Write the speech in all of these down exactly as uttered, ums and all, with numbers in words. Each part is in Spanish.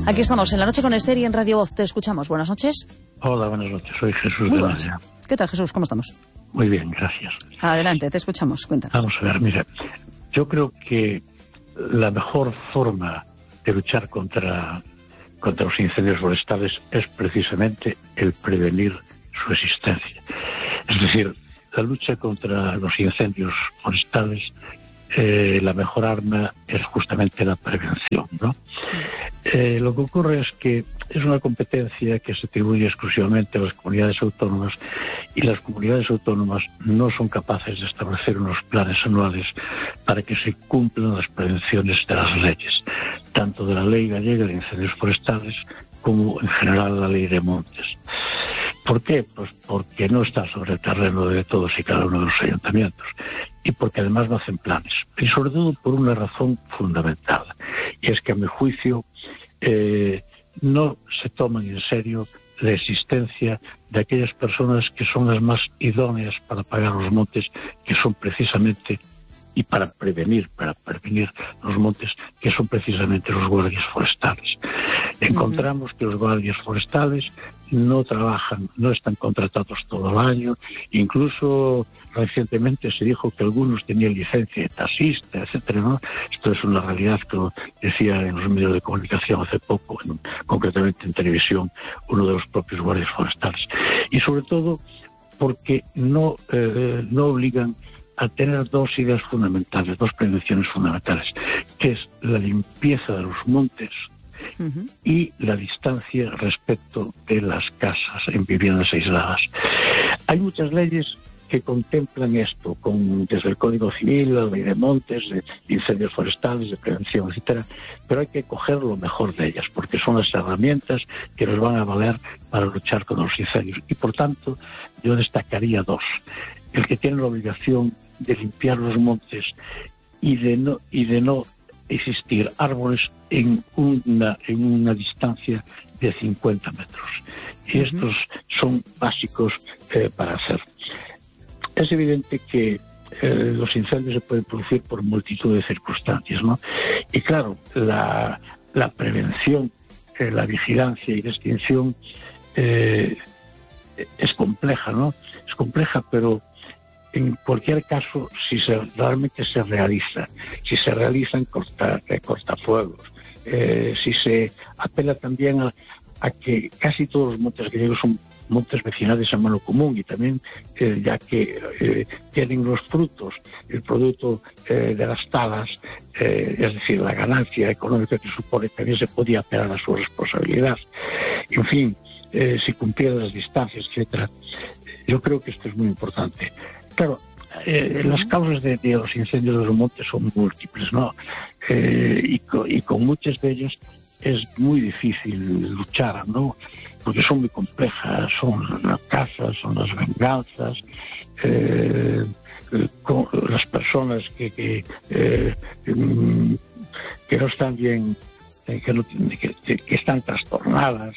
Aquí estamos en La Noche con Esther y en Radio Voz. Te escuchamos. Buenas noches. Hola, buenas noches. Soy Jesús Muy de buenas. Maya. ¿Qué tal, Jesús? ¿Cómo estamos? Muy bien, gracias. Adelante, te escuchamos. Cuéntanos. Vamos a ver, mira, yo creo que la mejor forma de luchar contra, contra los incendios forestales es precisamente el prevenir su existencia. Es decir, la lucha contra los incendios forestales, eh, la mejor arma es justamente la prevención, ¿no? Eh, lo que ocurre es que es una competencia que se atribuye exclusivamente a las comunidades autónomas y las comunidades autónomas no son capaces de establecer unos planes anuales para que se cumplan las prevenciones de las leyes, tanto de la ley gallega de incendios forestales como en general la ley de montes. ¿Por qué? Pues porque no está sobre el terreno de todos y cada uno de los ayuntamientos y porque además no hacen planes. Y sobre todo por una razón fundamental, y es que a mi juicio eh, no se toman en serio la existencia de aquellas personas que son las más idóneas para pagar los montes, que son precisamente, y para prevenir, para prevenir los montes, que son precisamente los guardias forestales. Encontramos que los guardias forestales no trabajan, no están contratados todo el año, incluso recientemente se dijo que algunos tenían licencia de taxista, etcétera, ¿no? Esto es una realidad que lo decía en los medios de comunicación hace poco, en, concretamente en televisión, uno de los propios guardias forestales. Y sobre todo porque no, eh, no obligan a tener dos ideas fundamentales, dos prevenciones fundamentales, que es la limpieza de los montes uh-huh. y la distancia respecto de las casas en viviendas aisladas. Hay muchas leyes que contemplan esto, con, desde el Código Civil, la ley de montes, de incendios forestales, de prevención, etcétera, pero hay que coger lo mejor de ellas, porque son las herramientas que nos van a valer para luchar con los incendios. Y por tanto, yo destacaría dos. El que tiene la obligación de limpiar los montes y de no y de no existir árboles en una en una distancia de cincuenta metros. Y estos son básicos eh, para hacer. Es evidente que eh, los incendios se pueden producir por multitud de circunstancias, ¿no? Y claro, la, la prevención, eh, la vigilancia y la extinción eh, es compleja, ¿no? Es compleja, pero en cualquier caso, si se, realmente se realiza, si se realizan corta, eh, cortafuegos, eh, si se apela también a, a que casi todos los montes gallegos son montes vecinales a mano común y también eh, ya que eh, tienen los frutos, el producto eh, de las talas, eh, es decir, la ganancia económica que supone, también se podía apelar a su responsabilidad. En fin, eh, si cumplieran las distancias, etcétera. Yo creo que esto es muy importante. Claro, eh, las causas de, de los incendios de los montes son múltiples, ¿no? Eh, y, co, y con muchas de ellas es muy difícil luchar, ¿no? Porque son muy complejas, son las casas, son las venganzas, eh, con las personas que que, eh, que no están bien, que, no, que, que están trastornadas,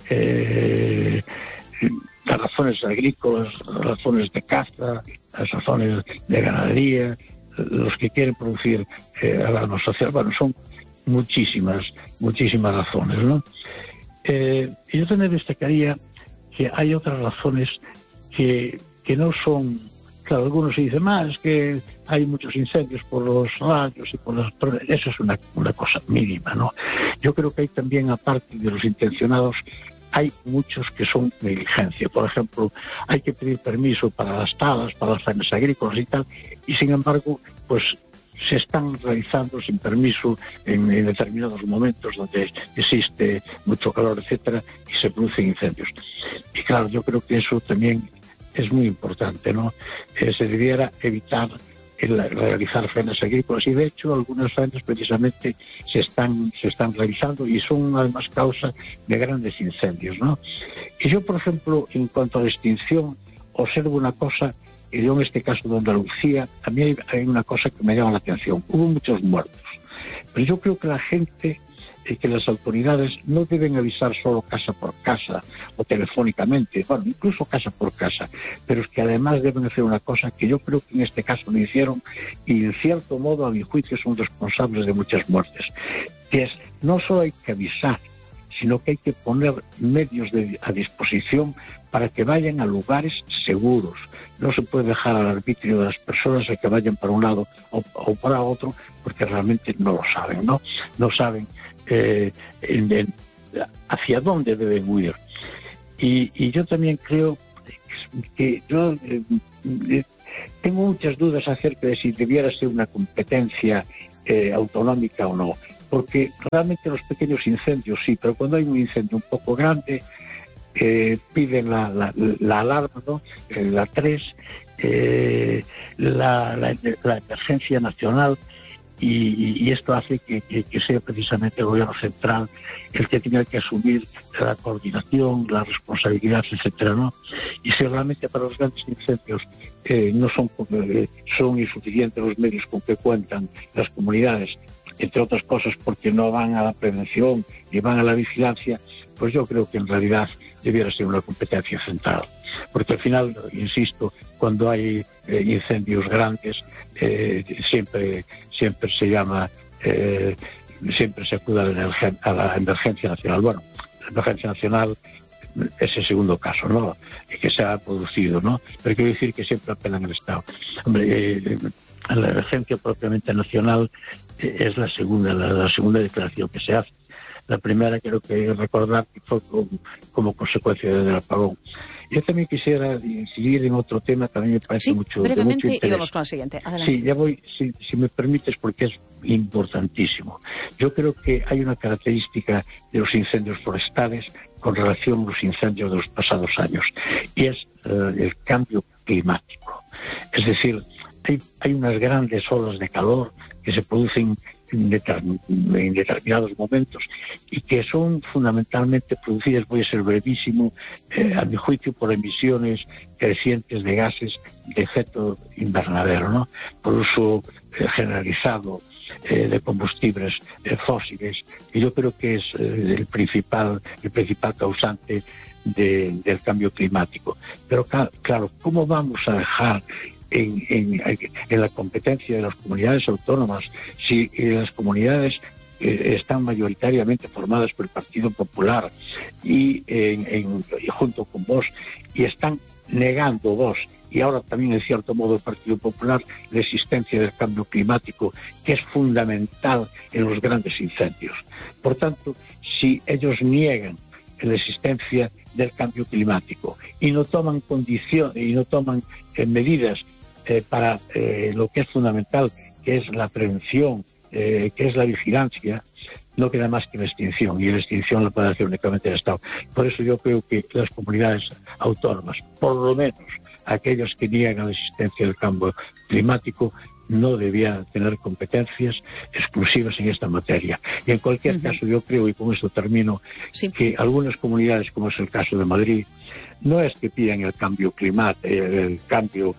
eh, las razones agrícolas, las razones de caza, las razones de ganadería, los que quieren producir eh, alarma social, bueno, son muchísimas, muchísimas razones, ¿no? Eh, yo también destacaría que hay otras razones que, que no son, claro, algunos se dicen más, que hay muchos incendios por los rayos y por las... Eso es una, una cosa mínima, ¿no? Yo creo que hay también, aparte de los intencionados, hay muchos que son negligencia. Por ejemplo, hay que pedir permiso para las talas, para las faenas agrícolas y tal, y sin embargo, pues se están realizando sin permiso en, en determinados momentos donde existe mucho calor, etcétera, y se producen incendios. Y claro, yo creo que eso también es muy importante, ¿no? Eh, se debiera evitar el realizar faenas agrícolas, y de hecho algunas faenas precisamente se están se están realizando y son además causa de grandes incendios, ¿no? Y yo, por ejemplo, en cuanto a la extinción, observo una cosa, y yo en este caso de Andalucía, también hay, hay una cosa que me llama la atención. Hubo muchos muertos, pero yo creo que la gente, eh, que las autoridades no deben avisar solo casa por casa o telefónicamente, bueno, incluso casa por casa, pero es que además deben hacer una cosa que yo creo que en este caso no hicieron, y en cierto modo a mi juicio son responsables de muchas muertes, que es, no solo hay que avisar sino que hay que poner medios de, a disposición para que vayan a lugares seguros. No se puede dejar al arbitrio de las personas a que vayan para un lado o, o para otro, porque realmente no lo saben, ¿no? No saben eh, en, en, hacia dónde deben huir. Y, y yo también creo que yo eh, eh, tengo muchas dudas acerca de si debiera ser una competencia eh, autonómica o no, porque realmente los pequeños incendios sí, pero cuando hay un incendio un poco grande eh, piden la, la, la alarma, ¿no? Eh, la tres, eh, la, la, la emergencia nacional. Y, y esto hace que, que, que sea precisamente el gobierno central el que tenga que asumir la coordinación, la responsabilidad, etcétera, ¿no? Y si realmente para los grandes incendios eh, no son, eh, son insuficientes los medios con que cuentan las comunidades, entre otras cosas porque no van a la prevención ni van a la vigilancia, pues yo creo que en realidad debiera ser una competencia central. Porque al final, insisto, cuando hay eh, incendios grandes, eh, siempre siempre se llama, eh, siempre se acude a la, a la emergencia nacional. Bueno, la emergencia nacional es el segundo caso, ¿no?, que se ha producido, ¿no? Pero quiero decir que siempre apelan al Estado. Hombre, eh, la emergencia propiamente nacional eh, es la segunda, la, la segunda declaración que se hace. La primera creo que recordar que fue como, como consecuencia del apagón. Yo también quisiera incidir en otro tema que a mí me parece sí, mucho, brevemente, de mucho interés. Y vamos con el siguiente. Adelante. Sí, ya voy, si, si me permites, porque es importantísimo. Yo creo que hay una característica de los incendios forestales con relación a los incendios de los pasados años, y es uh, el cambio climático. Es decir, hay, hay unas grandes olas de calor que se producen en determinados momentos y que son fundamentalmente producidas, voy a ser brevísimo, eh, a mi juicio por emisiones crecientes de gases de efecto invernadero, ¿no? Por uso eh, generalizado eh, de combustibles eh, fósiles, y yo creo que es eh, el principal el principal causante de, del cambio climático. Pero claro, ¿cómo vamos a dejar En, en, en la competencia de las comunidades autónomas si las comunidades eh, están mayoritariamente formadas por el Partido Popular y, en, en, y junto con vos, y están negando vos y ahora también en cierto modo el Partido Popular la existencia del cambio climático, que es fundamental en los grandes incendios? Por tanto, si ellos niegan la existencia del cambio climático y no toman condiciones y no toman eh, medidas Eh, para eh, lo que es fundamental, que es la prevención, eh, que es la vigilancia, no queda más que la extinción, y la extinción la puede hacer únicamente el Estado. Por eso yo creo que las comunidades autónomas, por lo menos aquellos que niegan la existencia del cambio climático, no debían tener competencias exclusivas en esta materia. Y en cualquier uh-huh. caso, yo creo, y con esto termino, sí. que algunas comunidades, como es el caso de Madrid, no es que pidan el cambio climático, el cambio,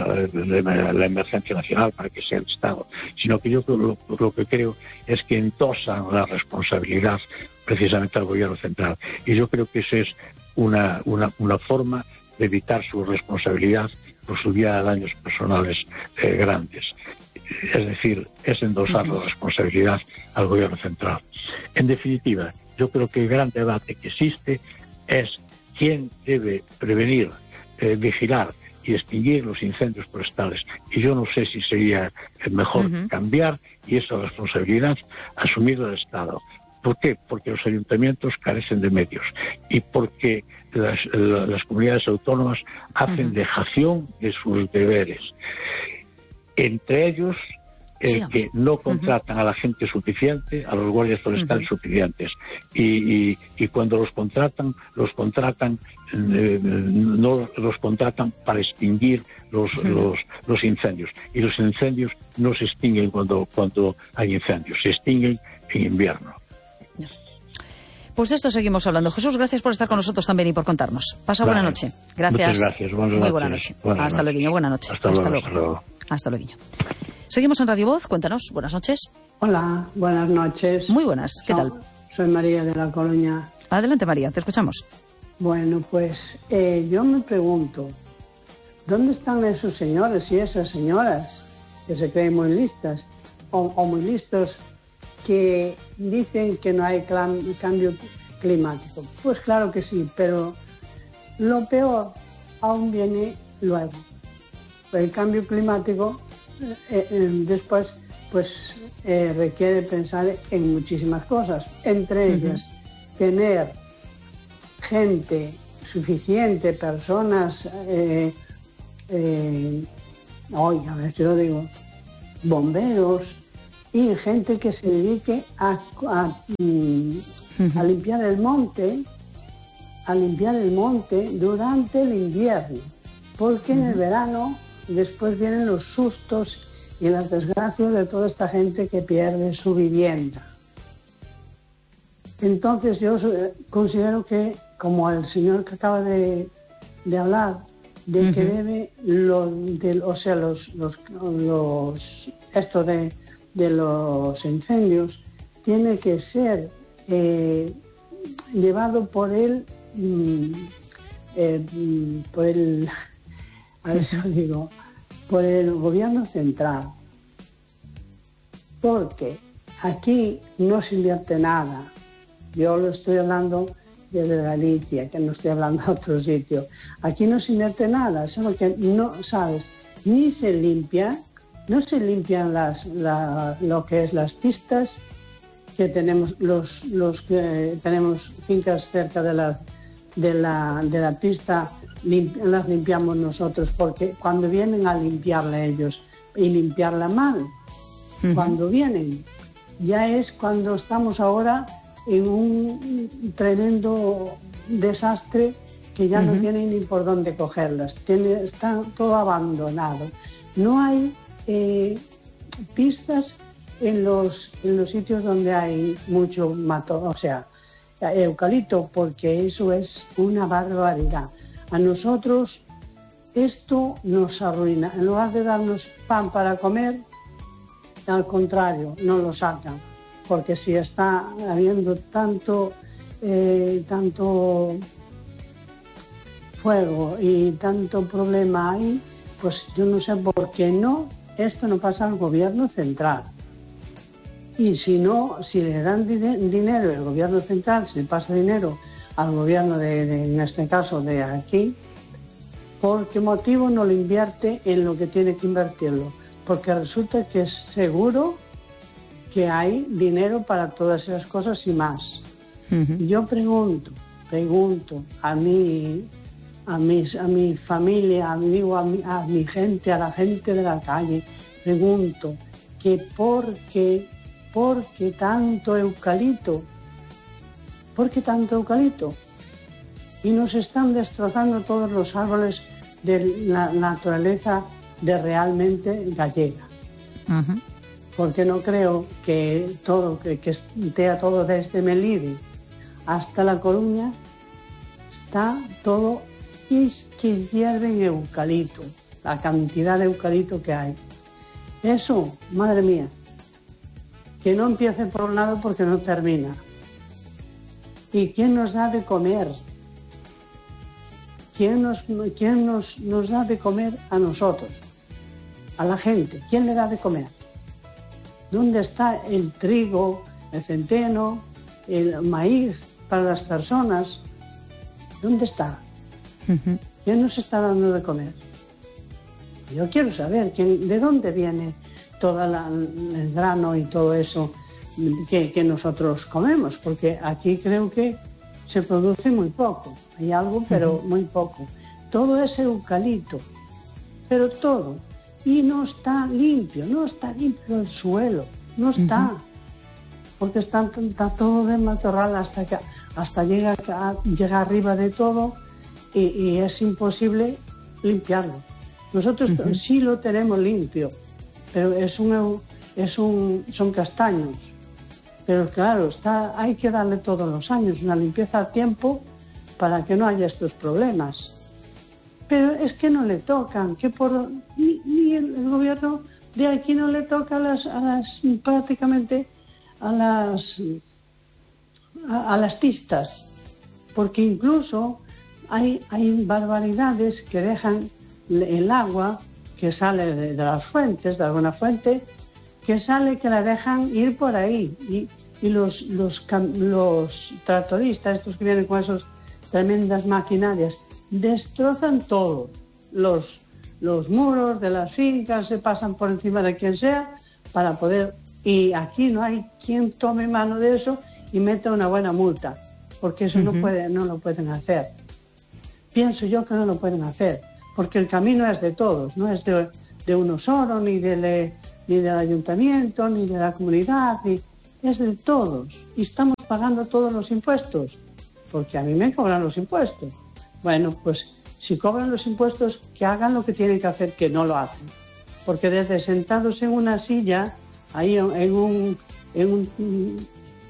la emergencia nacional para que sea el Estado, sino que yo lo, lo que creo es que endosan la responsabilidad precisamente al gobierno central. Y yo creo que esa es una, una, una forma de evitar su responsabilidad por su vía de daños personales eh, grandes. Es decir, es endosar uh-huh. la responsabilidad al gobierno central. En definitiva, yo creo que el gran debate que existe es quién debe prevenir, eh, vigilar y extinguir los incendios forestales. Y yo no sé si sería mejor uh-huh. cambiar y esa responsabilidad asumirla el Estado. ¿Por qué? Porque los ayuntamientos carecen de medios y porque las, las comunidades autónomas hacen uh-huh. dejación de sus deberes. Entre ellos, el sí, que no contratan uh-huh. a la gente suficiente, a los guardias forestales uh-huh. suficientes. Y, y, y cuando los contratan, los contratan, eh, no los contratan para extinguir los, uh-huh. los, los incendios. Y los incendios no se extinguen cuando, cuando hay incendios, se extinguen en invierno. No. Pues de esto seguimos hablando. Jesús, gracias por estar con nosotros también y por contarnos. Pasa vale. buena noche. Gracias. Muchas gracias. Buenas Muy noches. buena noche. Buenas hasta noches. luego, Guiño. Buena noche. Hasta, hasta luego. luego. Hasta luego. Hasta luego, Guiño. Seguimos en Radio Voz. Cuéntanos. Buenas noches. Hola, buenas noches. Muy buenas. ¿Qué so, tal? Soy María de La Coruña. Adelante, María. Te escuchamos. Bueno, pues eh, yo me pregunto, ¿dónde están esos señores y esas señoras que se creen muy listas o, o muy listos, que dicen que no hay clan, cambio climático. Pues claro que sí, pero lo peor aún viene luego. El cambio climático eh, eh, después pues eh, requiere pensar en muchísimas cosas, entre ellas uh-huh. tener gente suficiente, personas, eh, eh, hoy a ver si lo digo, bomberos y gente que se dedique a, a, uh-huh. a limpiar el monte, a limpiar el monte durante el invierno, porque uh-huh. en el verano después vienen los sustos y las desgracias de toda esta gente que pierde su vivienda. Entonces yo considero que, como el señor que acaba de, de hablar, de uh-huh. que debe, lo, de, o sea, los, los, los esto de, de los incendios, tiene que ser eh, llevado por el, mm, eh, por el, a ver si lo digo, por el gobierno central, porque aquí no se invierte nada. Yo lo estoy hablando desde Galicia, que no estoy hablando de otro sitio. Aquí no se invierte nada, solo que no, ¿sabes? Ni se limpia, no se limpian las, la, lo que es las pistas, que tenemos los, los que tenemos fincas cerca de la, de la, de la pista, limpi- las limpiamos nosotros, porque cuando vienen a limpiarla ellos y limpiarla mal, uh-huh. cuando vienen, ya es cuando estamos ahora en un tremendo desastre que ya uh-huh. no tienen ni por dónde cogerlas, Tiene, está todo abandonado. No hay eh, pistas en los, en los sitios donde hay mucho mato, o sea, eucalipto, porque eso es una barbaridad. A nosotros esto nos arruina. En lugar de darnos pan para comer, al contrario, no lo sacan. Porque si está habiendo tanto, eh, tanto fuego y tanto problema ahí, pues yo no sé por qué no, esto no pasa al gobierno central. Y si no, si le dan din- dinero el gobierno central, si le pasa dinero al gobierno de, de, en este caso de aquí, ¿por qué motivo no lo invierte en lo que tiene que invertirlo? Porque resulta que es seguro que hay dinero para todas esas cosas y más. Uh-huh. Yo pregunto, pregunto a mí, a mis, a mi familia, a mi, a mi, a mi gente, a la gente de la calle, pregunto que por qué, por qué tanto eucalipto, por qué tanto eucalipto, y nos están destrozando todos los árboles de la naturaleza de realmente gallega. Uh-huh. Porque no creo que todo, que, que esté todo desde Melide hasta La Coruña, está todo y que hierven eucalipto, la cantidad de eucalipto que hay. Eso, madre mía, que no empiece por un lado porque no termina. ¿Y quién nos da de comer? ¿Quién nos, quién nos, nos da de comer a nosotros? A la gente. ¿Quién le da de comer? ¿Dónde está el trigo, el centeno, el maíz para las personas? ¿Dónde está? Uh-huh. ¿Quién nos está dando de comer? Yo quiero saber quién, de dónde viene todo el grano y todo eso que, que nosotros comemos, porque aquí creo que se produce muy poco. Hay algo, pero uh-huh. muy poco. Todo es eucalipto, pero todo. Y no está limpio, no está limpio el suelo, no está. Uh-huh. Porque está, está todo de matorral hasta que hasta llega, llega arriba de todo y, y es imposible limpiarlo. Nosotros uh-huh. sí lo tenemos limpio, pero es un, es un, son castaños. Pero claro, está, hay que darle todos los años una limpieza a tiempo para que no haya estos problemas. Pero es que no le tocan, que por ni, ni el, el gobierno de aquí no le toca a las, a las prácticamente a las a, a las pistas, porque incluso hay, hay barbaridades que dejan el agua que sale de, de las fuentes, de alguna fuente, que sale que la dejan ir por ahí y, y los, los, los tractoristas, estos que vienen con esas tremendas maquinarias, destrozan todo. Los, los muros de las fincas se pasan por encima de quien sea para poder... Y aquí no hay quien tome mano de eso y meta una buena multa, porque eso uh-huh. no, puede, no lo pueden hacer. Pienso yo que no lo pueden hacer, porque el camino es de todos, no es de, de uno solo, ni, de, ni del ayuntamiento, ni de la comunidad, ni, es de todos. Y estamos pagando todos los impuestos, porque a mí me cobran los impuestos. Bueno, pues si cobran los impuestos, que hagan lo que tienen que hacer, que no lo hacen. Porque desde sentados en una silla, ahí en un... En un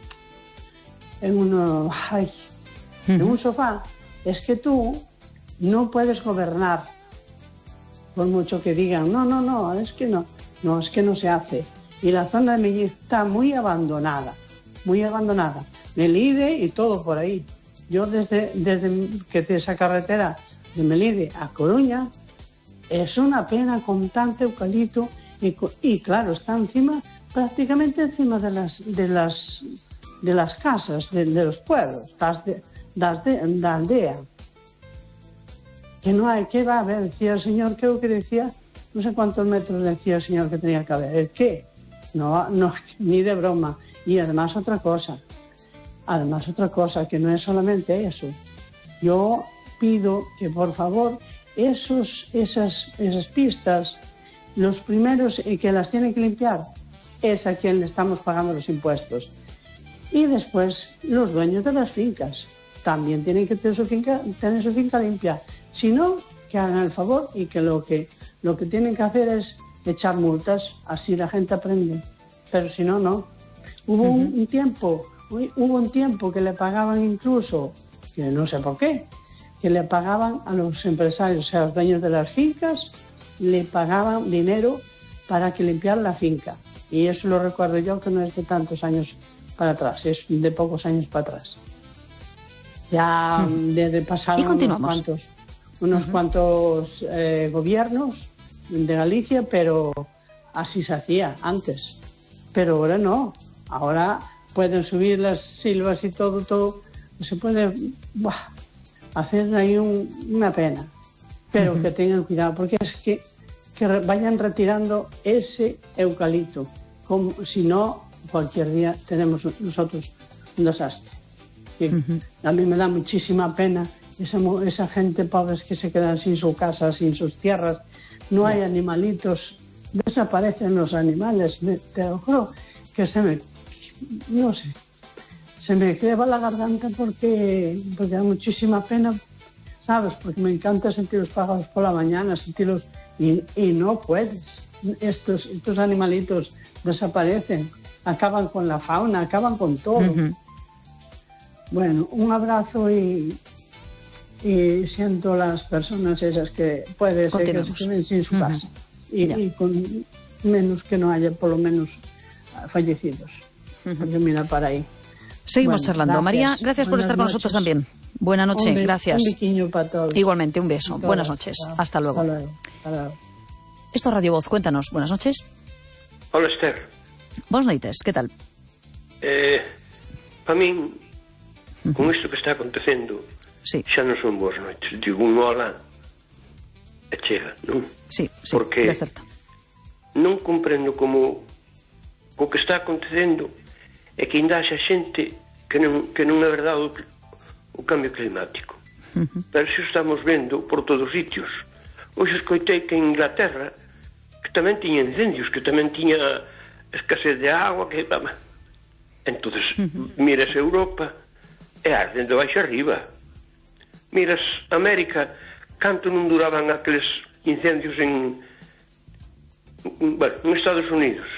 en, uno, ay, uh-huh. en un sofá, es que tú no puedes gobernar, por mucho que digan, no, no, no, es que no, no, es que no se hace. Y la zona de Melide está muy abandonada, muy abandonada. Melide y todo por ahí. Yo desde, desde que de esa carretera de Melide a Coruña, es una pena con tanto eucalipto y, y claro, está encima, prácticamente encima de las de las de las casas, de, de los pueblos, das de, das de, da aldea. Que no hay, ¿qué va a haber? Decía el señor, creo que decía, no sé cuántos metros decía el señor que tenía que haber. ¿El qué? No, no, ni de broma. Y además otra cosa, además otra cosa, que no es solamente eso. Yo pido que por favor esos, esas, esas pistas, los primeros que las tienen que limpiar, es a quien le estamos pagando los impuestos. Y después los dueños de las fincas también tienen que tener su finca, tener su finca limpia. Si no, que hagan el favor y que lo que lo que tienen que hacer es echar multas, así la gente aprende. Pero si no, no. Hubo uh-huh. un, un tiempo, hubo un tiempo que le pagaban incluso, que no sé por qué, que le pagaban a los empresarios, o sea, a los dueños de las fincas, le pagaban dinero para que limpiara la finca. Y eso lo recuerdo yo, que no es de tantos años para atrás, es de pocos años para atrás. Ya uh-huh. desde pasaron unos cuantos, unos uh-huh. cuantos eh, gobiernos de Galicia, pero así se hacía antes. Pero ahora no, ahora pueden subir las silvas y todo, todo, se puede buah, hacer ahí un, una pena. Pero uh-huh. que tengan cuidado, porque es que, que vayan retirando ese eucalipto, como si no, cualquier día tenemos nosotros un desastre. Y uh-huh. a mí me da muchísima pena esa, esa gente pobre que se quedan sin su casa, sin sus tierras. No hay animalitos, desaparecen los animales. Me, te lo juro que se me, no sé, se me creva la garganta porque, porque da muchísima pena, ¿sabes? Porque me encanta sentir los pájaros por la mañana, sentirlos, y, y no puedes. Estos, estos animalitos desaparecen, acaban con la fauna, acaban con todo. Uh-huh. Bueno, un abrazo y, y siento las personas esas que puede ser que se queden sin su casa. Uh-huh. y, y con menos que no haya por lo menos fallecidos. Uh-huh. Porque mira para ahí. Seguimos bueno, charlando. Gracias. María, gracias Buenas por estar con noches. nosotros también. Buenas noches, un gracias. Un biquiño para todos. Igualmente, un beso. Buenas noches. Hasta, Hasta luego. Hasta luego. Hasta luego. Esto es Radio Voz, cuéntanos. Buenas noches. Hola, Esther. Buenas noites, que tal? Eh, para min, uh-huh. con isto que está acontecendo, sí. xa non son boas noites. Digo un hola e chega, non? Sí, sí, porque de certo. Non comprendo como o que está acontecendo é que ainda haxa xente que non, que non é verdade o, o cambio climático. Uh-huh. Pero se estamos vendo por todos os sitios. Hoxe escoitei que en Inglaterra que tamén tiña incendios, que tamén tiña escasez de agua, que... Entonces, uh-huh. miras Europa e arden de baixo arriba. Miras América, canto non duraban aqueles incendios en... bueno, en Estados Unidos.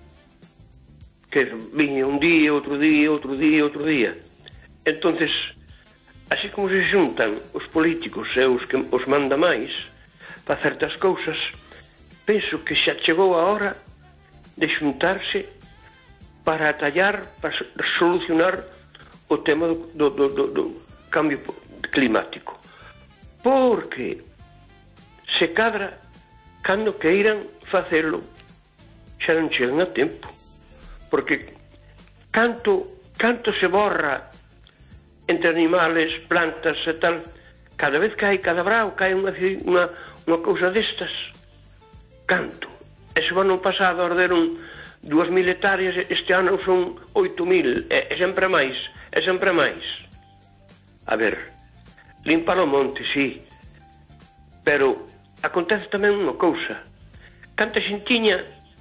Que viña un día, outro día, outro día, outro día. Entonces, así como se xuntan os políticos e os que os manda máis para certas cousas, penso que xa chegou a hora de xuntarse para atallar, para solucionar o tema do, do, do, do, do cambio climático. Porque se cadra, cando queiran facelo, xa non chegan a tempo. Porque canto, canto se borra entre animales, plantas e tal. Cada vez que hai cada brao, cae unha, unha, unha cousa destas. Canto. E se o ano pasado arderon dúas mil hectáreas, este ano son oito mil, e, e sempre máis, e sempre máis. A ver, limpar o monte, sí, pero acontece tamén unha cousa. Canta xentiña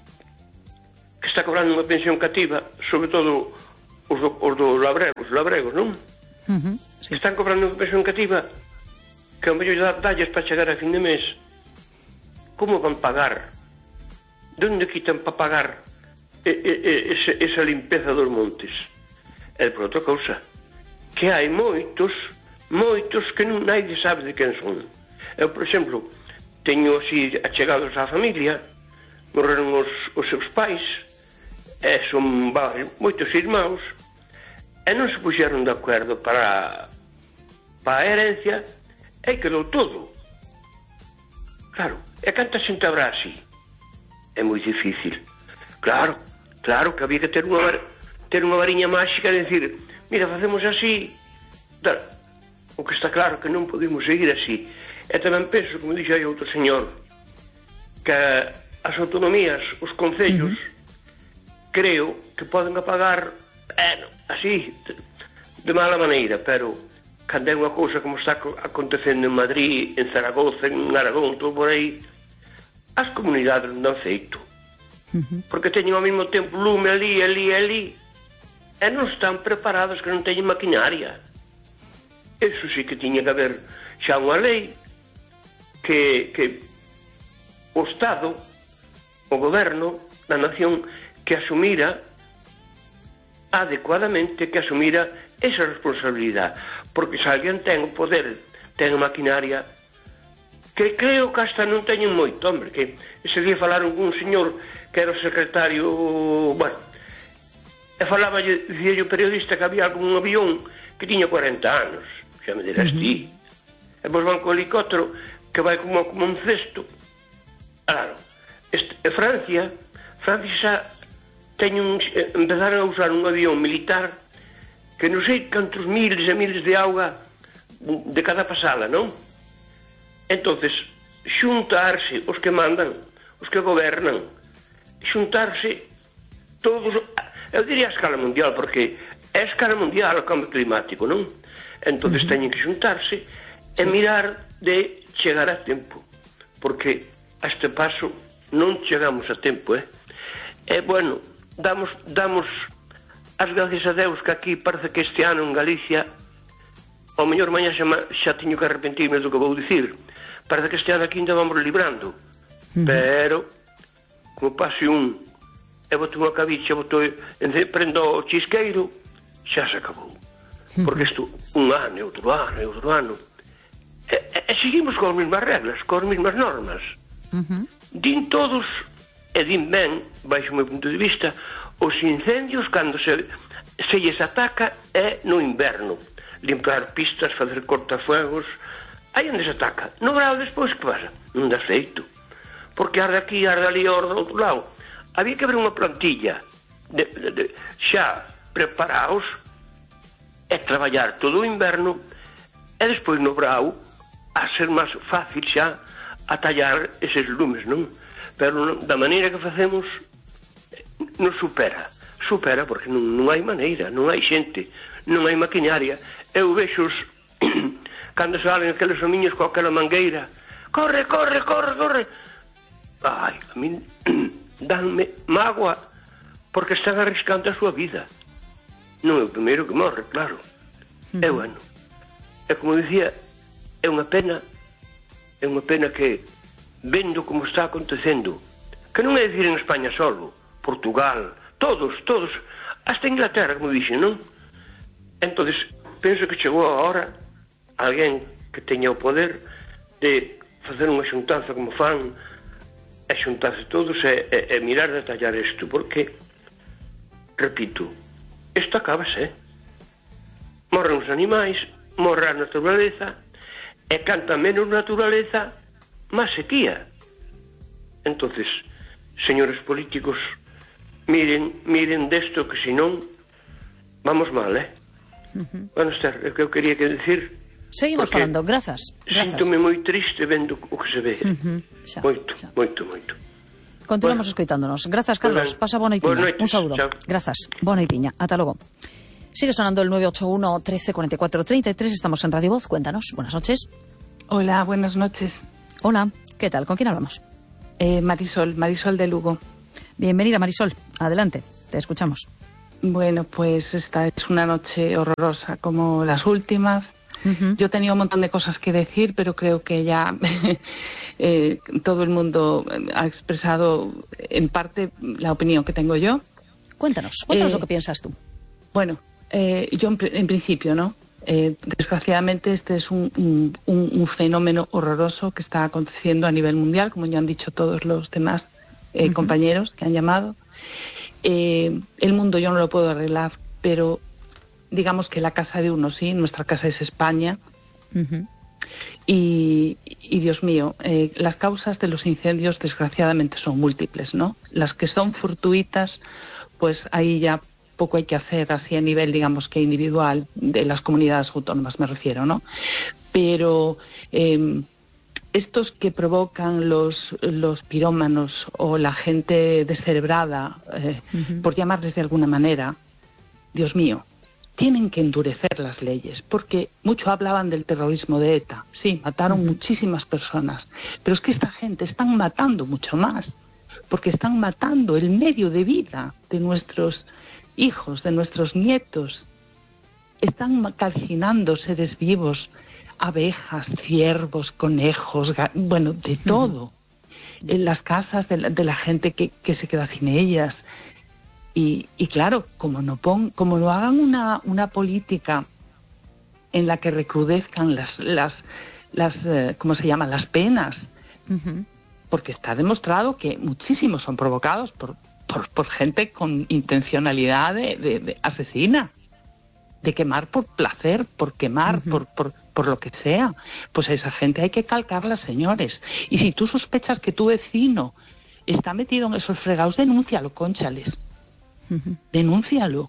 que está cobrando unha pensión cativa, sobre todo os do, os do labregos, labregos, non? Uh-huh, sí. Que están cobrando unha pensión cativa que ao mellor dalles para chegar a fin de mes. Como van pagar? De onde quitan para pagar e, e, e, ese, esa limpeza dos montes? E por outra cousa, que hai moitos, moitos que non naide sabe de quen son. Eu, por exemplo, teño así achegados á familia, morreron os, os seus pais, e son varios, moitos irmãos, e non se puxeron de acordo para, para a herencia, e quedou todo. Claro, e canta xente habrá así? É moi difícil. Claro, claro que había que ter unha, ter unha variña máxica de decir, mira, facemos así. Tal. O que está claro que non podemos seguir así. E tamén penso, como dixo aí outro señor, que as autonomías, os concellos, uh-huh. creo que poden apagar, eh, así, de, de mala maneira, pero cando é unha cousa como está acontecendo en Madrid, en Zaragoza, en Aragón, todo por aí, as comunidades non dan feito. Uh-huh. Porque teñen ao mesmo tempo lume ali, ali, ali, e non están preparados, que non teñen maquinaria. Eso sí que tiña que haber xa unha lei que, que o Estado, o goberno da nación, que asumira adecuadamente, que asumira esa responsabilidade, porque se alguén ten o poder, ten a maquinaria, que creo que hasta non teñen moito, hombre, que ese día falaron con un señor que era o secretario, bueno, e falaba, dicía o periodista que había algún avión que tiña cuarenta anos, xa me dirás uh-huh. ti, e vos van co helicóptero que vai como, como un cesto. Claro, este, e Francia, Francia xa teñen un, empezaron a usar un avión militar que non sei cantos miles e miles de auga de cada pasada, non? Entonces, xuntarse os que mandan, os que gobernan, xuntarse todos, eu diría a escala mundial, porque é a escala mundial o cambio climático, non? Entonces uh-huh. teñen que xuntarse e mirar de chegar a tempo, porque a este paso non chegamos a tempo, eh? E, bueno, damos, damos as gracias a Deus que aquí parece que este ano en Galicia, ao mellor mañá xa, xa teño que arrepentirme do que vou dicir, parece que este ano aquí ainda vamos librando, uh-huh. pero como pase un e botou unha cabicha, botou, prendo o chisqueiro, xa se acabou, uh-huh. porque isto un ano e outro ano e outro ano e, e, e seguimos con as mesmas reglas, con as mesmas normas, uh-huh. din todos e din ben, baixo o meu punto de vista, os incendios cando se, se lles ataca é no inverno, limpar pistas, fazer cortafuegos, aí onde se ataca. No verão despois que pasa? Non dá feito, porque arde aquí, arde ali, arde do outro lado. Había que haber unha plantilla de, de, de, xa preparaos e traballar todo o inverno e despois no verão a ser máis fácil xa a tallar eses lumes, non? Pero non, da maneira que facemos non supera, supera porque non, non hai maneira, non hai xente, non hai maquinaria. Eu vexo os cando salen aqueles homiños con aquela mangueira, corre, corre, corre, corre, ai, a min danme mágoa porque están arriscando a súa vida. Non é o primeiro que morre, claro. Uh-huh. É bueno, é como dicía, é unha pena, é unha pena que vendo como está acontecendo, que non é dicir en España solo, Portugal, todos, todos, hasta Inglaterra, como dixen, non? Entonces, penso que chegou a hora alguén que teña o poder de facer unha xuntanza como fan, e xuntarse todos e, e, e mirar de tallar isto, porque, repito, isto acabase, morren os animais, morre a naturaleza, e canta menos naturaleza, máis sequía. Entonces, señores políticos, miren, miren desto, que senón vamos mal, eh? Uh-huh. Bueno, Esther, é que eu quería que decir... Seguimos falando, grazas. Síntome moi triste vendo o que se ve. Uh-huh. Xa, moito, xa. moito, moito. Continuamos bueno, escoitándonos. Grazas, Carlos. Bueno, pasa boa noitiña. Un saúdo. Chao. Grazas. Boa noitiña. Ata logo. Sigue sonando el nueve ocho uno, trece, cuarenta y cuatro, treinta y tres. Estamos en Radio Voz. Cuéntanos. Buenas noches. Hola, buenas noches. Hola. ¿Qué tal? ¿Con quién hablamos? Eh, Marisol, Marisol de Lugo. Bienvenida, Marisol. Adelante. Te escuchamos. Bueno, pues esta es una noche horrorosa como las últimas. Uh-huh. Yo tenía un montón de cosas que decir, pero creo que ya... Eh, todo el mundo ha expresado en parte la opinión que tengo yo. Cuéntanos, cuéntanos eh, lo que piensas tú. Bueno, eh, yo en, en principio, ¿no? Eh, desgraciadamente este es un, un, un fenómeno horroroso que está aconteciendo a nivel mundial, como ya han dicho todos los demás eh, uh-huh. compañeros que han llamado. Eh, el mundo yo no lo puedo arreglar, pero digamos que la casa de uno sí, nuestra casa es España. Uh-huh. Y, y Dios mío, eh, las causas de los incendios desgraciadamente son múltiples, ¿no? Las que son fortuitas, pues ahí ya poco hay que hacer, así a nivel, digamos que individual, de las comunidades autónomas me refiero, ¿no? Pero eh, estos que provocan los, los pirómanos o la gente descerebrada, eh, uh-huh. por llamarles de alguna manera, Dios mío, tienen que endurecer las leyes, porque mucho hablaban del terrorismo de ETA. Sí, mataron uh-huh. muchísimas personas, pero es que esta gente están matando mucho más, porque están matando el medio de vida de nuestros hijos, de nuestros nietos. Están calcinando seres vivos, abejas, ciervos, conejos, bueno, de todo. Uh-huh. En las casas de la, de la gente que, que se queda sin ellas. Y, y claro, como no pon, como no hagan una, una política en la que recrudezcan las, las, las eh, ¿cómo se llama? Las penas, uh-huh. porque está demostrado que muchísimos son provocados por, por, por gente con intencionalidad de, de, de asesina, de quemar por placer, por quemar, uh-huh. por, por, por lo que sea. Pues a esa gente hay que calcarla, señores. Y si tú sospechas que tu vecino está metido en esos fregados, denúncialo, cónchales. Uh-huh. Denúncialo.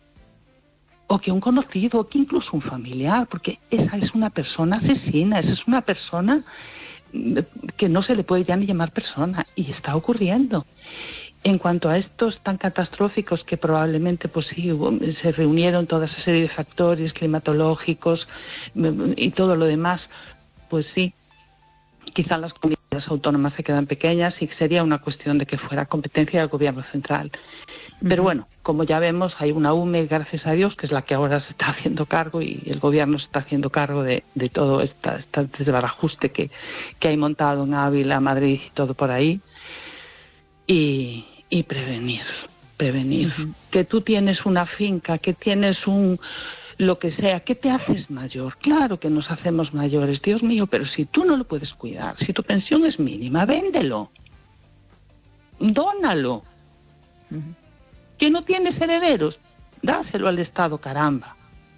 O que un conocido, o que incluso un familiar, porque esa es una persona asesina, esa es una persona que no se le puede ya ni llamar persona, y está ocurriendo. En cuanto a estos tan catastróficos que probablemente pues sí, se reunieron toda esa serie de factores climatológicos y todo lo demás, pues sí, quizá las comunidades autónomas se quedan pequeñas y sería una cuestión de que fuera competencia del gobierno central. Pero bueno, como ya vemos, hay una U M E, gracias a Dios, que es la que ahora se está haciendo cargo, y el gobierno se está haciendo cargo de, de todo esta, este desbarajuste que, que hay montado en Ávila, Madrid y todo por ahí. Y, y prevenir, prevenir. Uh-huh. Que tú tienes una finca, que tienes un... lo que sea, ¿qué te haces mayor? Claro que nos hacemos mayores, Dios mío, pero si tú no lo puedes cuidar, si tu pensión es mínima, véndelo. Dónalo. Uh-huh. ¿Que no tienes herederos? Dáselo al Estado, caramba.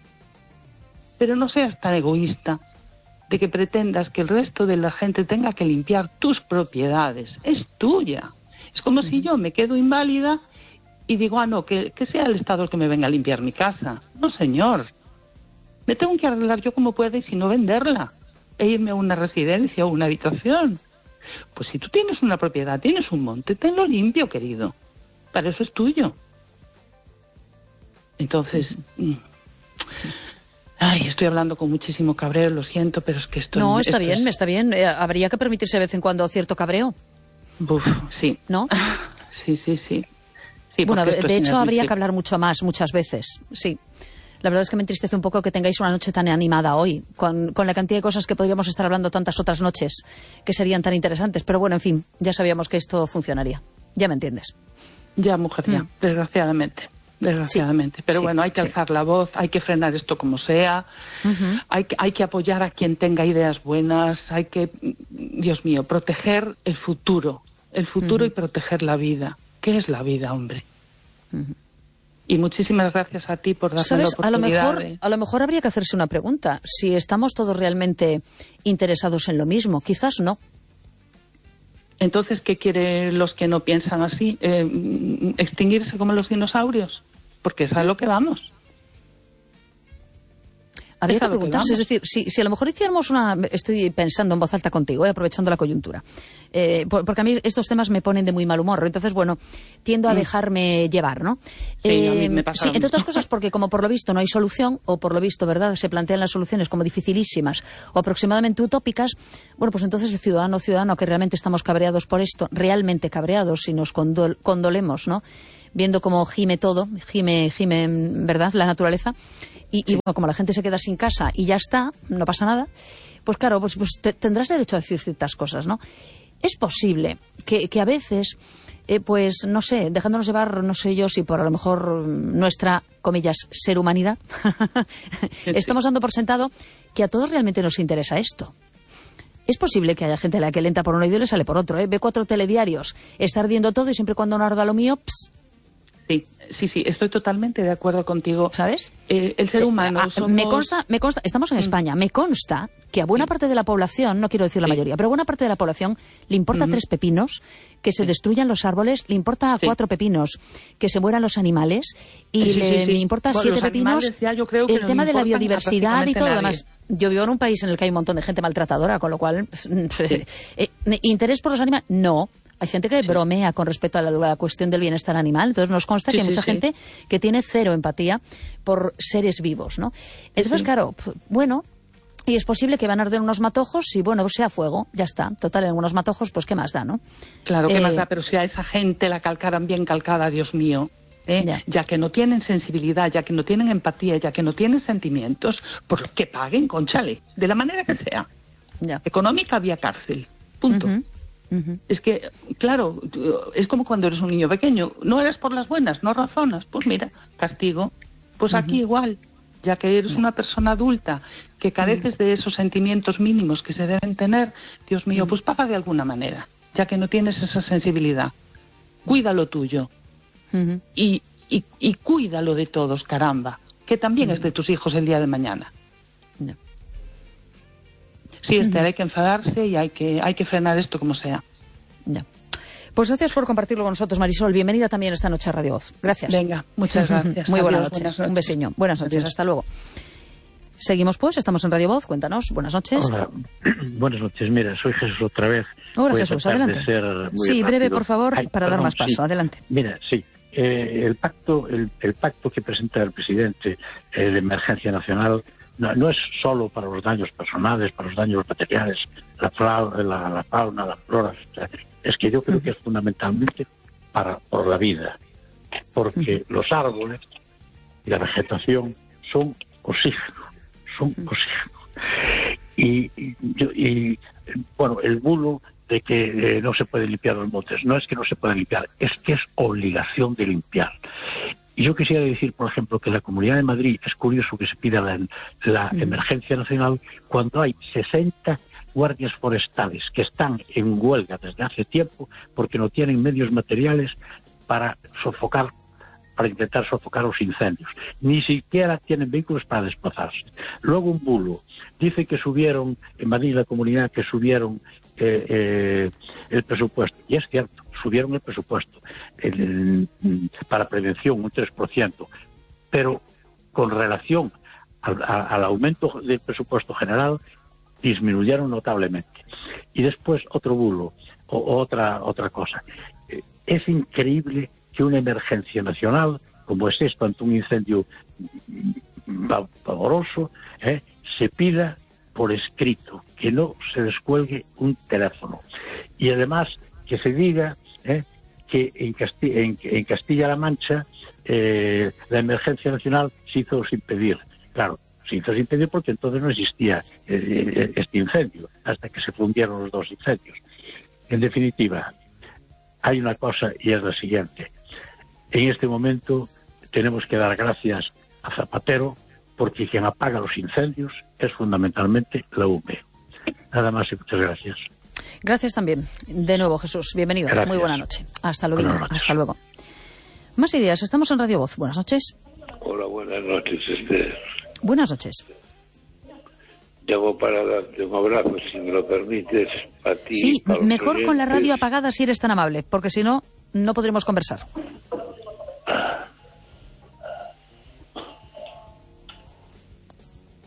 Pero no seas tan egoísta de que pretendas que el resto de la gente tenga que limpiar tus propiedades. Es tuya. Es como uh-huh. si yo me quedo inválida y digo, ah, no, que, que sea el Estado el que me venga a limpiar mi casa. No, señor. Me tengo que arreglar yo como pueda y si no venderla. E irme a una residencia o una habitación. Pues si tú tienes una propiedad, tienes un monte, tenlo limpio, querido. Para eso es tuyo. Entonces... Ay, estoy hablando con muchísimo cabreo, lo siento, pero es que esto... No, está esto bien, es... está bien. Eh, habría que permitirse de vez en cuando cierto cabreo. Uf, sí. ¿No? Sí, sí, sí. sí bueno, de, de hecho habría que hablar mucho más, muchas veces, sí. La verdad es que me entristece un poco que tengáis una noche tan animada hoy, con, con la cantidad de cosas que podríamos estar hablando tantas otras noches que serían tan interesantes. Pero bueno, en fin, ya sabíamos que esto funcionaría. Ya me entiendes. Ya, mujer, ya, mm. desgraciadamente. Desgraciadamente. Sí, pero sí, bueno, hay que sí. alzar la voz, hay que frenar esto como sea, uh-huh. hay, que, hay que apoyar a quien tenga ideas buenas, hay que, Dios mío, proteger el futuro, el futuro uh-huh. y proteger la vida. ¿Qué es la vida, hombre? Uh-huh. Y muchísimas gracias a ti por darme ¿Sabes? la oportunidad. A lo, mejor, de... a lo mejor habría que hacerse una pregunta. Si estamos todos realmente interesados en lo mismo, quizás no. Entonces, ¿qué quieren los que no piensan así? Eh, ¿Extinguirse como los dinosaurios? Porque es a lo que vamos. habría Es que a lo que preguntarse, es vamos. decir, si, si a lo mejor hiciéramos una... Estoy pensando en voz alta contigo, eh, aprovechando la coyuntura, eh, por- porque a mí estos temas me ponen de muy mal humor, entonces, bueno, tiendo a dejarme llevar, ¿no? Sí, a mí me pasa sí, lo entre otras mismo. cosas, porque como por lo visto no hay solución, o por lo visto, ¿verdad?, se plantean las soluciones como dificilísimas o aproximadamente utópicas, bueno, pues entonces el ciudadano ciudadano que realmente estamos cabreados por esto, realmente cabreados y nos condol- condolemos, ¿no?, viendo cómo gime todo, gime, gime, ¿verdad?, la naturaleza. Y, y bueno, como la gente se queda sin casa y ya está, no pasa nada, pues claro, pues, pues te- tendrás derecho a decir ciertas cosas, ¿no? Es posible que, que a veces, eh, pues no sé, dejándonos llevar, no sé yo si por a lo mejor nuestra, comillas, ser humanidad, estamos dando por sentado que a todos realmente nos interesa esto. Es posible que haya gente a la que le entra por un oído y le sale por otro, ¿eh? Ve cuatro telediarios, está ardiendo todo y siempre cuando no arda lo mío, ps, Sí, sí, sí, estoy totalmente de acuerdo contigo. ¿sabes? Eh, el ser humano Eh, ah, somos... Me consta, me consta, estamos en España, me consta que a buena parte de la población, no quiero decir la Sí. mayoría, pero a buena parte de la población le importa Ujú. tres pepinos, que se destruyan los árboles, le importa Sí. cuatro pepinos, que se mueran los animales, y Sí, sí, le, sí. le importa Bueno, siete los pepinos animales ya yo creo que el no tema le de la importan a biodiversidad y prácticamente todo lo nadie. demás. Yo vivo en un país en el que hay un montón de gente maltratadora, con lo cual, eh, ¿interés por los animales? No. Hay gente que bromea con respecto a la, la cuestión del bienestar animal, entonces nos consta Sí, que hay sí, mucha sí. gente que tiene cero empatía por seres vivos, ¿no? Entonces, sí. claro, p- bueno, y es posible que van a arder unos matojos y, bueno, sea fuego, ya está. Total, en algunos matojos, pues, ¿qué más da, no? Claro que Eh, más da, pero si a esa gente la calcaran bien calcada, Dios mío, ¿eh? Ya. ya que no tienen sensibilidad, ya que no tienen empatía, ya que no tienen sentimientos, pues que paguen con chale, de la manera que sea. Ya. Económica vía cárcel, punto. Ujú, ujú. Es que, claro, tú- es como cuando eres un niño pequeño, no eres por las buenas, no razonas, pues mira, castigo. Pues aquí igual, ya que eres una persona adulta, que careces de esos sentimientos mínimos que se deben tener, Dios mío, pues paga de alguna manera, ya que no tienes esa sensibilidad. Cuida lo tuyo Ujú. y, y, y cuídalo de todos, caramba, que también es de tus hijos el día de mañana. Ya. Sí, este, hay que enfadarse y hay que, hay que frenar esto como sea. Ya. Pues gracias por compartirlo con nosotros, Marisol. Bienvenida también esta noche a Radio Voz. Gracias. Venga, muchas gracias. Muy buena Adiós, noche. buenas noches. Un besiño. Buenas noches. Adiós. Hasta luego. Seguimos, pues. Estamos en Radio Voz. Cuéntanos. Buenas noches. Hola, buenas noches. Mira, soy Jesús otra vez. Hola, Voy a Jesús. tratar de Adelante. ser muy Sí, breve, rápido. por favor, Ay, para dar perdón, más paso. sí. Adelante. Mira, sí. Eh, el pacto, el, el pacto que presenta el presidente eh, de emergencia nacional no, no es solo para los daños personales, para los daños materiales, la, fla- la, la fauna, la flora, o sea, es que yo creo que es fundamentalmente para por la vida, porque los árboles y la vegetación son oxígeno, son oxígeno. Y, y, yo- y, bueno, el bulo de que eh, no se pueden limpiar los montes, no es que no se puedan limpiar, es que es obligación de limpiar. Y yo quisiera decir, por ejemplo, que la Comunidad de Madrid, es curioso que se pida la, la emergencia nacional cuando hay sesenta guardias forestales que están en huelga desde hace tiempo porque no tienen medios materiales para sofocar, para intentar sofocar los incendios. Ni siquiera tienen vehículos para desplazarse. Luego un bulo. Dice que subieron, en Madrid la comunidad, que subieron eh, eh, el presupuesto. Y es cierto, subieron el presupuesto el, el, para prevención un tres por ciento. Pero con relación al, a, al aumento del presupuesto general, disminuyeron notablemente. Y después otro bulo, o, otra, otra cosa. Eh, es increíble que una emergencia nacional, como es esto ante un incendio pavoroso, eh, se pida por escrito, que no se descuelgue un teléfono. Y además que se diga eh, que en, Casti en, en Castilla-La Mancha eh, la emergencia nacional se hizo sin pedir. Claro, se hizo sin pedir porque entonces no existía eh, este incendio, hasta que se fundieron los dos incendios. En definitiva, hay una cosa y es la siguiente. En este momento tenemos que dar gracias a Zapatero porque quien apaga los incendios es fundamentalmente la U M E. Nada más y muchas gracias. Gracias también. De nuevo, Jesús. Bienvenido. Gracias. Muy buena noche. Hasta luego. Buenas noches. Hasta luego. Más ideas. Estamos en Radio Voz. Buenas noches. Hola, buenas noches, Esther. Buenas noches. Llamo para darte un abrazo, si me lo permites, a ti. Sí, y para los mejor con la oyentes. radio apagada si eres tan amable, porque si no, no podremos conversar.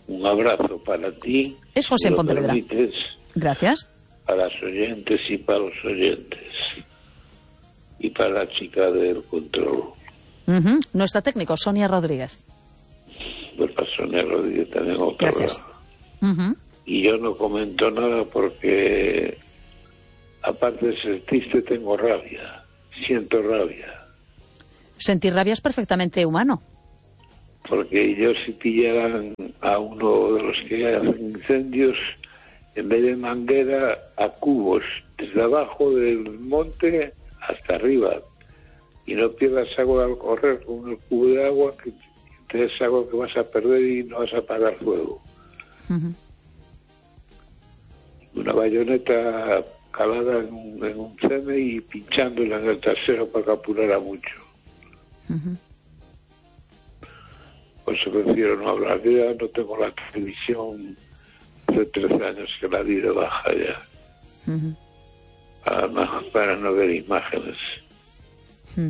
Un abrazo para ti. Es José si en Pontevedra. Permites, gracias. para los oyentes y para los oyentes. Y para la chica del control. Uh-huh. Nuestra técnico, Sonia Rodríguez. Pues para Sonia Rodríguez también otro Gracias. lado. Uh-huh. Y yo no comento nada porque, aparte de ser triste, tengo rabia. Siento rabia. Sentir rabia es perfectamente humano. Porque yo, si pillaran a uno de los que hacen incendios, en vez de manguera, a cubos, desde abajo del monte hasta arriba, y no pierdas agua al correr con el cubo de agua, que te es agua que vas a perder y no vas a apagar fuego. Uh-huh. Una bayoneta calada en un, en un ceme y pinchándola en el trasero para que apurara mucho. Uh-huh. Por eso prefiero no hablar. Yo ya no tengo la televisión de trece años que la di de baja ya. Uh-huh. Además, para no ver imágenes. Uh-huh.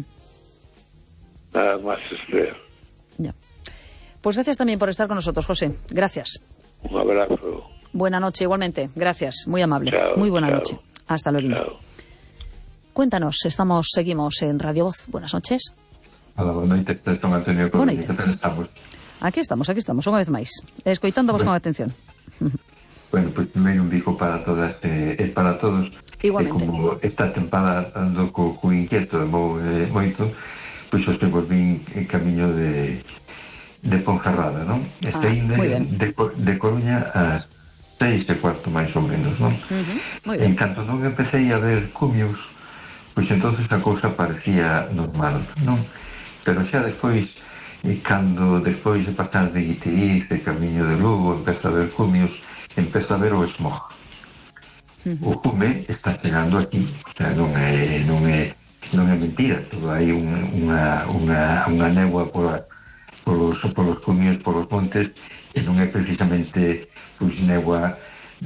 Nada más, Esther. Ya. Pues gracias también por estar con nosotros, José. Gracias. Un abrazo. Buena noche, igualmente. Gracias. Muy amable. Chao, Muy buena chao. noche. Hasta luego. Chao. Cuéntanos, estamos, seguimos en Radio Voz. Buenas noches. Hola, boa noite, Son Antonio Corona, que tal estamos? Aquí estamos, aquí estamos, unha vez máis. Escoitándovos Bueno. con atención. Bueno, pois pues, primeiro un bico para todas e eh, para todos. Igualmente. E como esta tempada ando co, co inquieto e mo, eh, moito, pois pues, os temos vin en camiño de de Ponferrada, non? Ah, Este inde moi ben. de, de Coruña ás seis e cuarto máis ou menos, non? Uh-huh. Moi En ben. canto non empecé a ver cumios, pois entonces a cousa parecía normal, non? Pero xa despois, e cando despois de pasar de Guitiriz, de Camiño de Lugo, empeza a ver cumios, empeza a ver o smog. Uh-huh. O cume está chegando aquí, o sea, non é, non é, non é mentira, todo hai un, unha, unha, unha negua pola, polos, polos cumios, polos montes, e non é precisamente pois, negua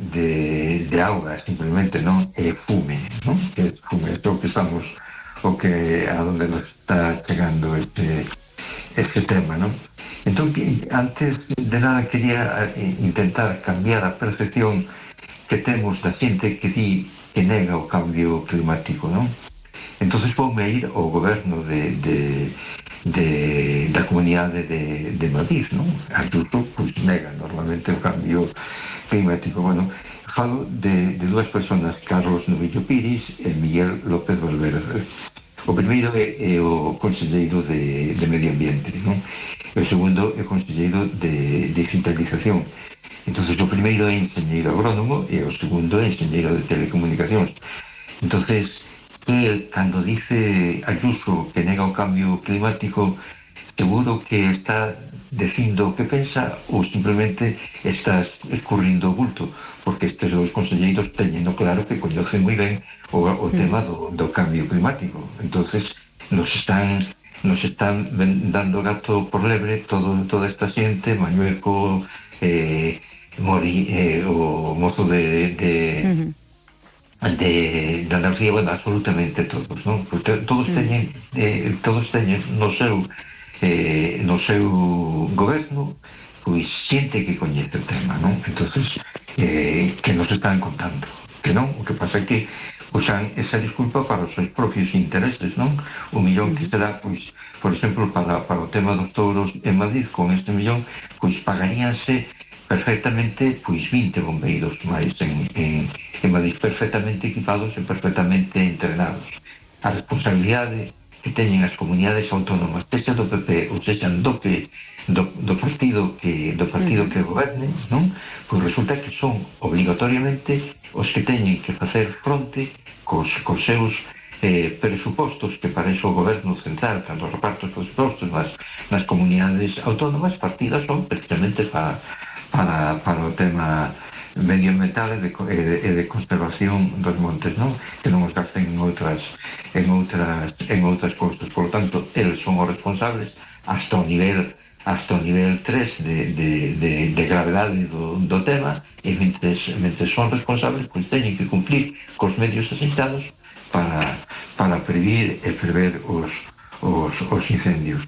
de, de auga, simplemente non é fume, non? É fume, é o que estamos, o que a donde nos está chegando este este tema, non? Entón, antes de nada quería intentar cambiar a percepción que temos da xente que di que nega o cambio climático, non? Entonces voume ir ao goberno de, de, de da comunidade de, de Madrid, non? Ayuso, pois, nega normalmente o cambio climático. Bueno, falo de, de dúas personas, Carlos Novillo Piris e Miguel López Valverde. O primeiro é, é o conselleiro de, de Medio Ambiente, non? O segundo é o conselleiro de Digitalización. Entonces o primeiro é enxeñeiro agrónomo e o segundo é enxeñeiro de Telecomunicacións. Entonces, el, cando dice Ayuso que nega o cambio climático, seguro que está dicindo o que pensa ou simplemente está escurrindo o bulto, porque estes dos conselleiros teñen claro que coñecen moi ben o, o tema do, do cambio climático. Entonces nos están nos están dando gato por lebre todo, toda esta xente, Mañueco, eh, Mori, eh, o mozo de de, uh-huh. de, de Andalucía, bueno, absolutamente todos, non? Porque todos teñen eh, todos teñen no seu eh, no seu goberno pois xente que coñece o tema, non? Entonces eh, que nos están contando que non, o que pasa é que usan esa disculpa para os seus propios intereses, non? O millón que será, pois, por exemplo, para, para o tema dos touros en Madrid, con este millón, pois pagaríanse perfectamente, pois, vinte bombeiros máis en, en, en Madrid, perfectamente equipados e perfectamente entrenados. A responsabilidade que teñen as comunidades autónomas, sexa do P P ou sexa do, P, do, do partido que do partido que goberne, non? Pois resulta que son obligatoriamente os que teñen que facer fronte cos, cos seus eh, presupostos, que para iso o goberno central, cando reparte os presupostos nas, nas comunidades autónomas, partidas son precisamente para, para, para o tema medioambiental e de, e de, e de conservación dos montes, non? Que non os gasten en outras en outras en outras cousas. Por lo tanto, eles son os responsables hasta o nivel hasta o nivel tres de, de, de, de gravedade do, do tema, e mentre, mentre son responsables, pois teñen que cumplir cos medios asentados para, para prevenir e prever os, os, os incendios.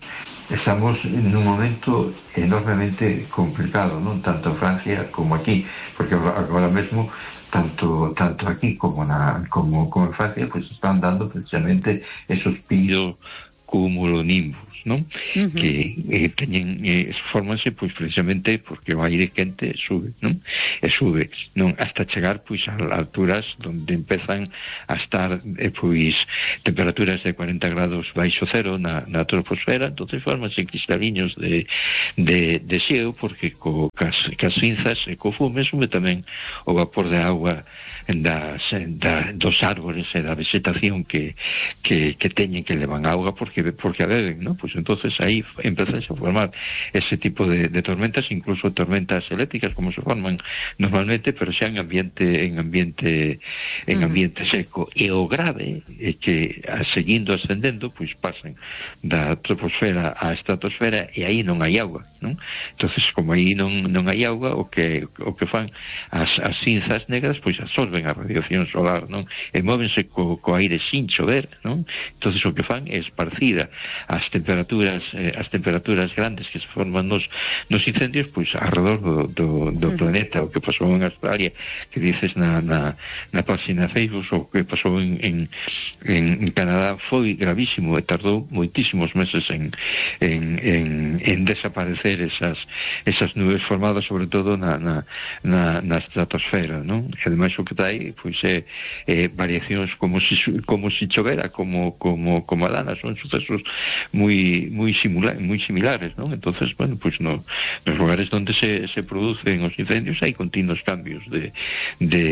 estamos en un momento enormemente complicado, non tanto Francia como aquí, porque agora mesmo tanto tanto aquí como na como como en Francia pues están dando precisamente esos piros cumulonimbus, non? Uh-huh. Que eh, teñen eh, formanse pois precisamente porque o aire quente sube, non? E sube, non, hasta chegar pois a alturas onde empezan a estar eh, pois temperaturas de cuarenta grados baixo cero na, na troposfera. Entonces formanse cristaliños de de, de xeo, porque co cas, cas cinzas e co fume sube tamén o vapor de agua das, da, dos árboles e da vegetación que, que, que teñen, que levan auga porque, porque a beben, non? Pois entonces aí empezan a formar ese tipo de, de tormentas, incluso tormentas eléctricas como se forman normalmente, pero xa en ambiente en ambiente en ambiente seco. E o grave é que a, seguindo ascendendo pois pasan da troposfera á estratosfera e aí non hai agua, non? Entonces como aí non, non hai agua, o que o que fan as, as cinzas negras pois absorben a radiación solar, non? E móvense co, co aire sin chover, non? Entonces o que fan é esparcida as temperaturas eh, as temperaturas grandes que se forman nos, nos incendios pois alrededor do, do, do uh-huh. planeta. O que pasou en Australia, que dices na, na, na página Facebook, o que pasou en, en, en Canadá foi gravísimo e tardou moitísimos meses en, en, en, en desaparecer esas, esas nubes formadas sobre todo na, na, na, na estratosfera, non? E ademais o que tai pois é, é variacións como si, como si chovera, como, como, como a lana. Son sucesos moi muy similar, muy similares, ¿no? Entonces, bueno, pues no, los lugares donde se, se producen los incendios hay continuos cambios de, de